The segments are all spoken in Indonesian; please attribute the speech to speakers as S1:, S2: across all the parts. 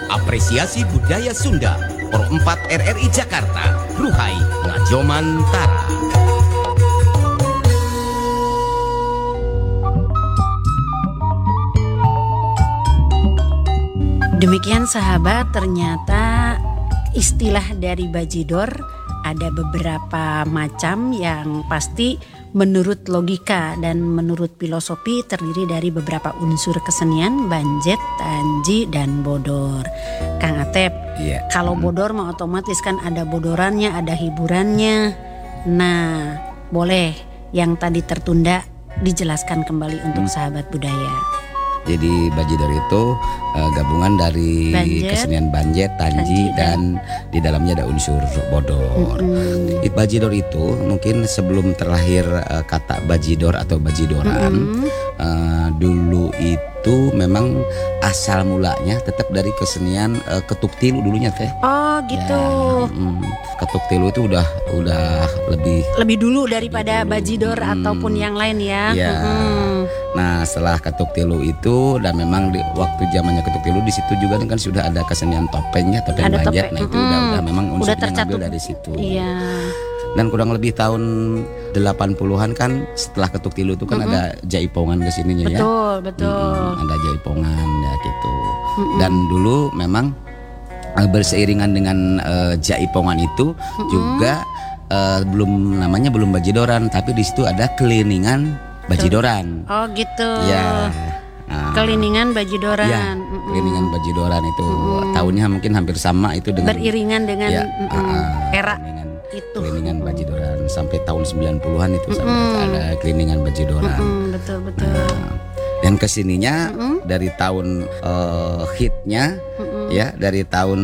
S1: Apresiasi Budaya Sunda, Pro 4 RRI Jakarta, Ruhai Ngajoman Tara.
S2: Demikian sahabat, ternyata istilah dari bajidor ada beberapa macam yang pasti menurut logika dan menurut filosofi terdiri dari beberapa unsur kesenian, banjet, tanji, dan bodor. Kang Atep, kalau bodor mah otomatis kan ada bodorannya, ada hiburannya. Nah, boleh yang tadi tertunda dijelaskan kembali untuk sahabat budaya.
S3: Jadi bajidor itu gabungan dari kesenian banjet, tanji, dan di dalamnya ada unsur bodor. Bajidor itu mungkin sebelum terlahir kata bajidor atau bajidoran, dulu itu memang asal mulanya tetap dari kesenian ketuk tilu dulunya teh.
S2: Oh gitu.
S3: Ya, ketuk tilu itu udah lebih
S2: dulu daripada bajidor ataupun yang lain ya.
S3: Ya. Nah, setelah ketuk tilu itu, dan memang di waktu zamannya ketuk tilu di situ juga kan sudah ada kesenian topengnya, topeng banjet. Nah, itu udah memang unsurnya ngambil dari situ. Iya. Dan kurang lebih tahun 80-an kan setelah ketuk tilu itu kan ada jaipongan ke sininya ya.
S2: Betul.
S3: Ada jaipongan ya gitu. Dan dulu memang berseiringan dengan jaipongan itu juga belum bajidoran, tapi di situ ada keliningan bajidoran.
S2: Oh gitu.
S3: Ya.
S2: Keliningan bajidoran.
S3: Ya, keliningan bajidoran itu tahunnya mungkin hampir sama itu dengan
S2: beriringan dengan era itu.
S3: Keliningan bajidoran sampai tahun 90-an itu sampai ada keliningan bajidoran.
S2: Betul.
S3: Dan kesininya dari tahun hitnya ya dari tahun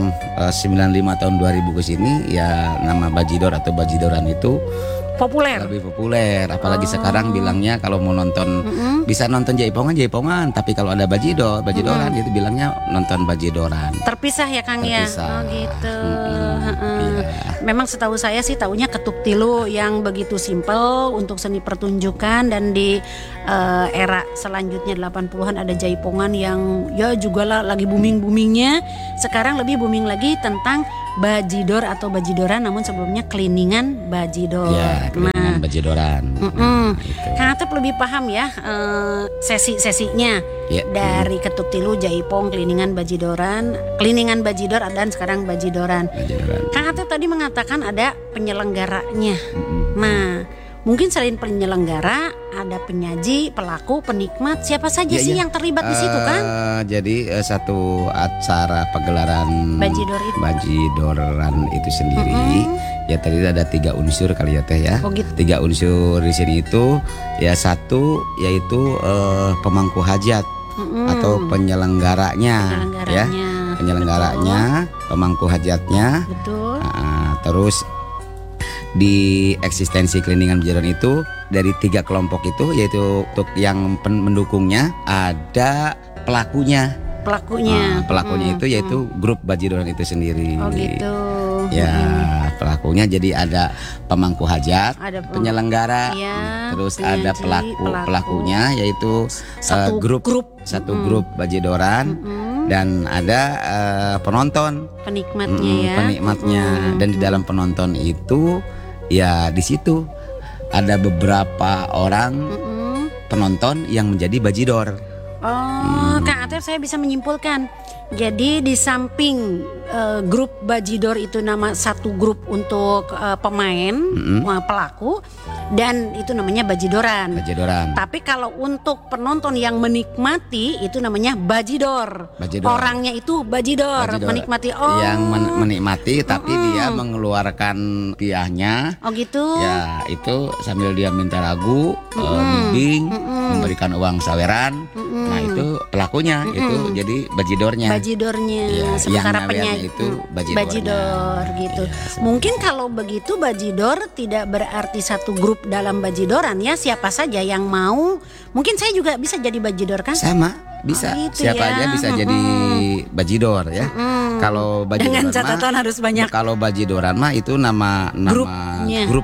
S3: 95 tahun 2000 ke sini ya nama bajidor atau bajidoran itu lebih populer, apalagi sekarang bilangnya kalau mau nonton bisa nonton jaipongan, tapi kalau ada bajidoran itu bilangnya nonton bajidoran.
S2: Terpisah ya Kang
S3: Terpisah.
S2: Ya. Oh gitu.
S3: Iya.
S2: Memang setahu saya sih taunya ketuk tilu yang begitu simpel untuk seni pertunjukan, dan di era selanjutnya 80-an ada jaipongan yang ya juga lah lagi boomingnya. Sekarang lebih booming lagi tentang bajidor atau bajidoran, namun sebelumnya keliningan bajidor.
S3: Ya, keliningan bajidoran.
S2: Kang Atep lebih paham ya sesi-sesinya dari ketuk tilu, jaipong, keliningan bajidor, dan sekarang bajidoran. Kang Atep tadi mengatakan ada penyelenggaranya. Nah, mungkin selain penyelenggara ada penyaji, pelaku, penikmat, siapa saja sih yang terlibat di situ kan?
S3: Jadi satu acara pagelaran bajidoran itu sendiri ya tadi ada 3 unsur kali ya teh ya.
S2: Oh, gitu.
S3: 3 unsur di sini itu ya satu yaitu pemangku hajat atau penyelenggaranya. Ya. Penyelenggaranya, pemangku hajatnya.
S2: Betul.
S3: Terus di eksistensi keliningan bajidoran itu dari 3 kelompok itu, yaitu untuk yang mendukungnya ada pelakunya. Pelakunya itu yaitu grup bajidoran itu sendiri.
S2: Oh gitu.
S3: Ya, pelakunya jadi ada pemangku hajat, penyelenggara, terus penyaji, ada pelakunya yaitu grup grup bajidoran. Dan ada penonton, penikmatnya. Dan di dalam penonton itu ya di situ ada beberapa orang penonton yang menjadi bajidor.
S2: Kang Atep, saya bisa menyimpulkan. Jadi di samping grup bajidor itu nama satu grup untuk pemain, pelaku, dan itu namanya bajidoran. Tapi kalau untuk penonton yang menikmati itu namanya bajidor. Orangnya itu bajidor. Menikmati.
S3: Yang menikmati tapi dia mengeluarkan piahnya.
S2: Oh gitu.
S3: Ya itu sambil dia minta lagu, bimbing, memberikan uang saweran. Nah itu pelakunya itu jadi bajidornya. Ya,
S2: sementara penyanyi
S3: itu
S2: bajidor gitu. Ya, mungkin kalau begitu bajidor tidak berarti satu grup dalam bajidoran ya, siapa saja yang mau. Mungkin saya juga bisa jadi bajidor kan?
S3: Sama, bisa. Gitu siapa aja bisa jadi bajidor ya. Kalau bajidoran
S2: dengan catatan harus banyak.
S3: Kalau bajidoran mah itu nama grup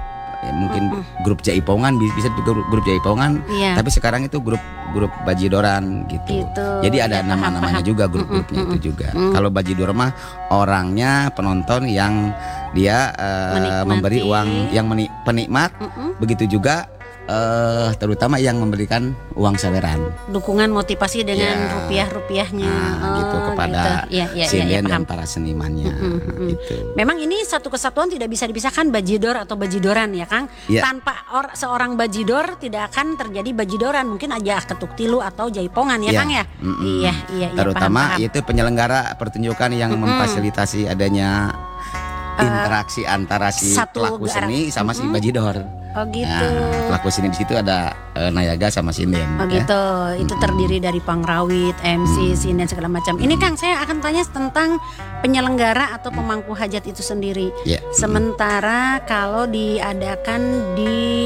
S3: mungkin grup Jaipongan, bisa juga grup Jaipongan,
S2: Iya.
S3: tapi sekarang itu grup Bajidoran gitu.
S2: Gitu.
S3: Jadi ada
S2: Ya,
S3: nama-namanya
S2: paham.
S3: juga, grup-grupnya itu juga. Kalau Bajidor mah orangnya penonton yang dia
S2: Menikmati.
S3: memberi uang, yang penikmat, begitu juga terutama yang memberikan uang saweran.
S2: Dukungan motivasi dengan
S3: Ya.
S2: rupiah-rupiahnya.
S3: Gitu kepada
S2: gitu. Ya,
S3: sinden
S2: paham.
S3: dan para senimannya gitu.
S2: Memang ini satu kesatuan tidak bisa dipisahkan bajidor atau bajidoran ya Kang.
S3: Ya.
S2: Tanpa seorang bajidor tidak akan terjadi bajidoran. Mungkin aja ketuk tilu atau jaipongan ya
S3: Ya.
S2: Kang ya. Iya.
S3: Terutama
S2: paham.
S3: itu penyelenggara pertunjukan yang memfasilitasi adanya interaksi antara si
S2: satu
S3: pelaku
S2: gerakan.
S3: seni sama si Bajidor.
S2: Oh gitu.
S3: Nah, pelaku seni di situ ada Nayaga sama sinden.
S2: Oh
S3: ya.
S2: gitu, itu terdiri dari pangrawit, MC, sinden segala macam. Ini Kang, saya akan tanya tentang penyelenggara atau pemangku hajat itu sendiri.
S3: Ya.
S2: Sementara kalau diadakan di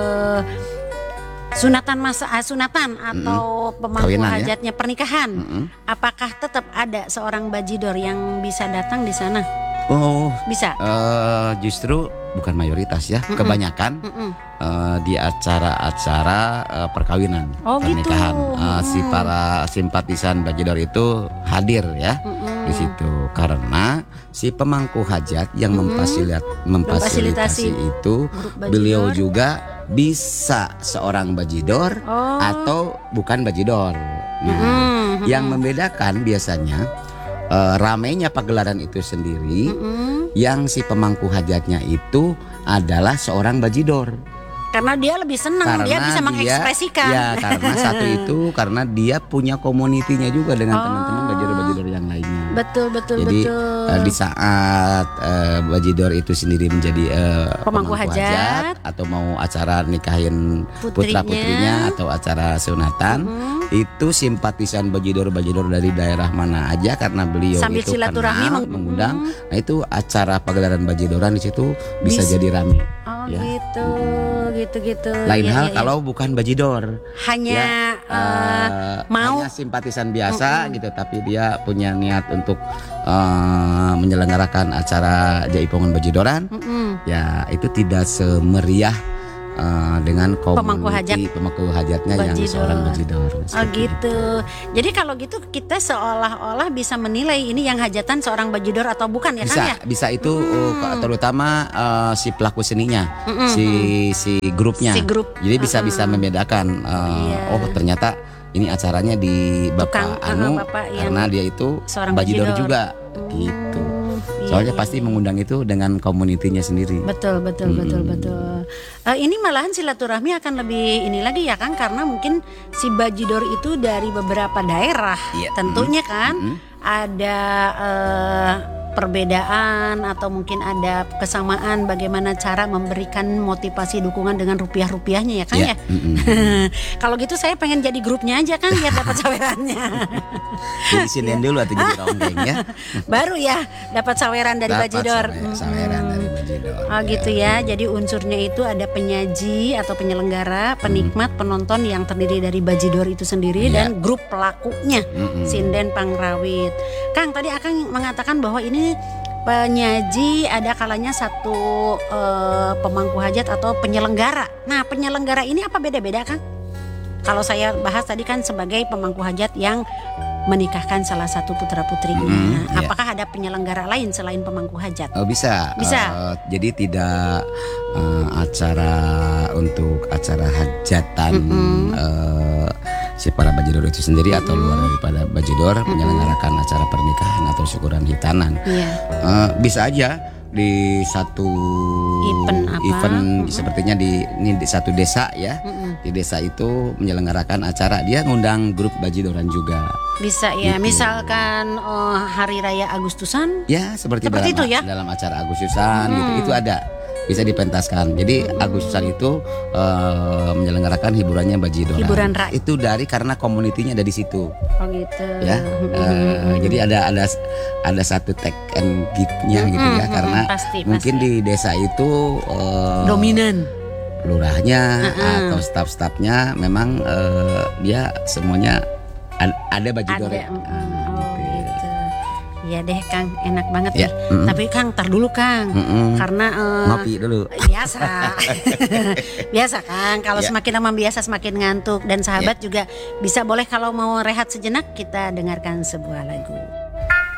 S2: sunatan atau pemangku
S3: Kawinan, ya.
S2: hajatnya pernikahan, apakah tetap ada seorang bajidor yang bisa datang di sana?
S3: Oh,
S2: Bisa.
S3: justru bukan mayoritas ya, kebanyakan di acara-acara perkawinan,
S2: Oh,
S3: pernikahan.
S2: gitu.
S3: Si para simpatisan Bajidor itu hadir ya di situ karena si pemangku hajat yang memfasilitasi itu
S2: Bajidor.
S3: beliau juga bisa seorang Bajidor
S2: Oh.
S3: atau bukan Bajidor. Nah, yang membedakan biasanya ramainya pagelaran itu sendiri, yang si pemangku hajatnya itu adalah seorang Bajidor.
S2: Karena dia lebih senang, dia bisa mengekspresikan.
S3: Ya, karena satu itu karena dia punya komunitinya juga dengan teman-teman Bajidor-Bajidor yang lainnya.
S2: Betul.
S3: Jadi di saat Bajidor itu sendiri menjadi
S2: Pemangku hajat
S3: atau mau acara nikahin
S2: Putrinya.
S3: putra-putrinya atau acara sunatan, itu simpatisan Bajidor-Bajidor dari daerah mana aja karena beliau
S2: Sambil
S3: itu
S2: silaturahmi
S3: kenal, mengundang. Nah, itu acara pagelaran Bajidoran di situ bisa jadi rame.
S2: Oh
S3: ya.
S2: gitu.
S3: Lain
S2: Iya,
S3: hal
S2: iya,
S3: kalau bukan Bajidor.
S2: hanya mau
S3: hanya simpatisan biasa gitu, tapi dia punya niat untuk menyelenggarakan acara Jaipongan Bajidoran, ya itu tidak semeriah dengan
S2: Pemangku hajat.
S3: pemangku hajatnya yang
S2: Bajidor.
S3: seorang Bajidor.
S2: Oh
S3: Seperti
S2: gitu. Jadi kalau gitu kita seolah-olah bisa menilai ini yang hajatan seorang bajidor atau bukan ya
S3: bisa
S2: Kang ya?
S3: bisa itu terutama si pelaku seninya, si grupnya.
S2: Si grup.
S3: Jadi bisa membedakan
S2: Iya.
S3: oh ternyata ini acaranya di
S2: Tukang,
S3: Bapak Anu
S2: Bapak yang
S3: karena dia itu
S2: seorang
S3: Bajidor
S2: Bajidor.
S3: juga gitu.
S2: Iya,
S3: Soalnya
S2: iya.
S3: pasti mengundang itu dengan komunitinya sendiri.
S2: Betul. Ini malahan silaturahmi akan lebih ini lagi ya Kang, karena mungkin si bajidor itu dari beberapa daerah.
S3: Iya.
S2: Tentunya kan ada perbedaan atau mungkin ada kesamaan bagaimana cara memberikan motivasi dukungan dengan rupiah-rupiahnya ya Kang
S3: Iya,
S2: ya. Kalau gitu saya pengen jadi grupnya aja Kang biar dapat sawerannya.
S3: Jadi sinden dulu atau jadi ronggeng ya.
S2: Baru ya dapat saweran dari
S3: Dapat
S2: bajidor.
S3: saweran dari Bajidor.
S2: Oh gitu ya. Jadi unsurnya itu ada penyaji atau penyelenggara, penikmat, penonton yang terdiri dari bajidor itu sendiri
S3: Iya.
S2: dan grup pelakunya, sinden pangrawit. Kang tadi Akang mengatakan bahwa ini penyaji ada kalanya satu pemangku hajat atau penyelenggara. Nah penyelenggara ini apa beda-beda Kang? Kalau saya bahas tadi kan sebagai pemangku hajat yang menikahkan salah satu putra-putrinya.
S3: Iya.
S2: Apakah ada penyelenggara lain selain pemangku hajat?
S3: Oh bisa.
S2: Bisa.
S3: Jadi tidak acara untuk acara hajatan si para Bajidor itu sendiri atau luar daripada Bajidor menyelenggarakan acara pernikahan atau syukuran hitanan.
S2: Iya.
S3: Bisa aja di satu
S2: Event apa?
S3: sepertinya di satu desa ya. Di desa itu menyelenggarakan acara, dia ngundang grup Bajidoran juga.
S2: Bisa ya,
S3: Gitu.
S2: misalkan hari raya Agustusan.
S3: Ya seperti
S2: Seperti
S3: dalam,
S2: itu ya?
S3: dalam acara Agustusan gitu, itu ada, bisa dipentaskan. Jadi Agustusan itu menyelenggarakan hiburannya Bajidoran.
S2: Hiburan rakyat.
S3: Itu karena komunitinya ada di situ
S2: Oh gitu.
S3: ya. Jadi ada satu take and give-nya gitu ya, karena
S2: pasti,
S3: mungkin di desa itu
S2: dominan.
S3: lurahnya atau staf-stafnya memang dia semuanya ada Bajidor
S2: Ada.
S3: ya.
S2: Oh gitu. Iya deh Kang, enak banget
S3: Ya,
S2: nih. Tapi Kang, tar dulu Kang, karena
S3: Ngopi dulu.
S2: biasa, biasa Kang. Kalau
S3: Ya.
S2: semakin lama biasa semakin ngantuk. Dan sahabat juga bisa boleh kalau mau rehat sejenak kita dengarkan sebuah lagu.